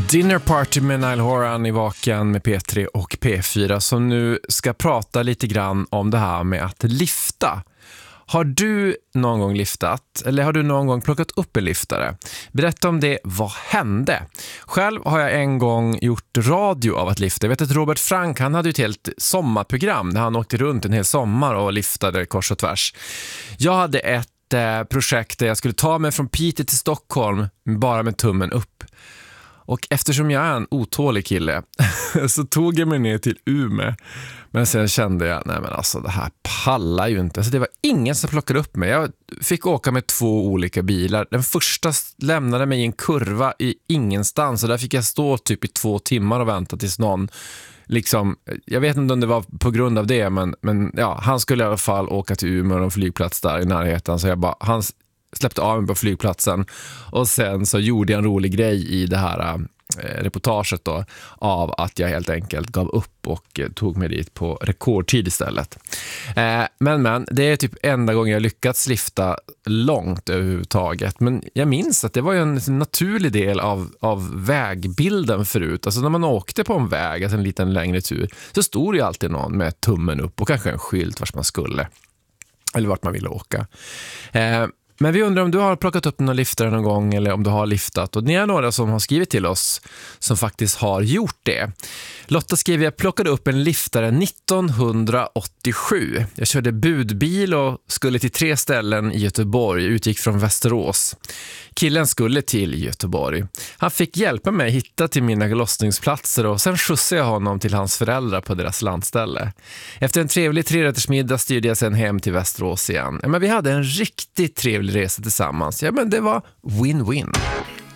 Dinner Party med Niall Horan i Vaken med P3 och P4 som nu ska prata lite grann om det här med att lifta. Har du någon gång liftat eller har du någon gång plockat upp en liftare? Berätta om det, vad hände? Själv har jag en gång gjort radio av att lifta. Jag vet att Robert Frank, han hade ju ett helt sommarprogram där han åkte runt en hel sommar och liftade kors och tvärs. Jag hade ett projekt där jag skulle ta mig från Piteå till Stockholm bara med tummen upp. Och eftersom jag är en otålig kille så tog jag mig ner till Umeå. Men sen kände jag, nej men alltså det här pallar ju inte. Alltså det var ingen som plockade upp mig. Jag fick åka med 2 olika bilar. Den första lämnade mig i en kurva i ingenstans. Och där fick jag stå typ i 2 timmar och vänta tills någon liksom, jag vet inte om det var på grund av det, men ja, han skulle i alla fall åka till Umeå och en flygplats där i närheten. Så jag bara, han släppte av mig på flygplatsen och sen så gjorde jag en rolig grej i det här reportaget då, av att jag helt enkelt gav upp och tog mig dit på rekordtid istället. Men det är typ enda gången jag lyckats lifta långt överhuvudtaget. Men jag minns att det var ju en naturlig del av vägbilden förut. Alltså när man åkte på en väg, alltså en liten längre tur, så stod ju alltid någon med tummen upp och kanske en skylt vart man skulle. Eller vart man ville åka. Men vi undrar om du har plockat upp någon liftare någon gång eller om du har liftat. Och ni är några som har skrivit till oss som faktiskt har gjort det. Lotta skriver, jag plockade upp en liftare 1987. Jag körde budbil och skulle till 3 ställen i Göteborg. Utgick från Västerås. Killen skulle till Göteborg. Han fick hjälpa mig hitta till mina lossningsplatser och sen skjutsade jag honom till hans föräldrar på deras landställe. Efter en trevlig 3-rättersmiddag styrde jag sen hem till Västerås igen. Men vi hade en riktigt trevlig resa tillsammans. Ja, men det var win-win.